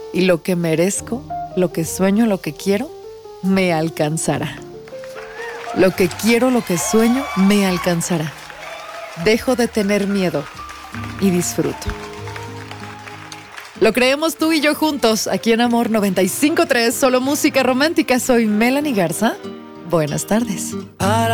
Y lo que merezco, lo que sueño, lo que quiero, me alcanzará. Lo que quiero, lo que sueño, me alcanzará. Dejo de tener miedo y disfruto. Lo creemos tú y yo juntos, aquí en Amor 95.3, solo música romántica. Soy Melanie Garza. Buenas tardes.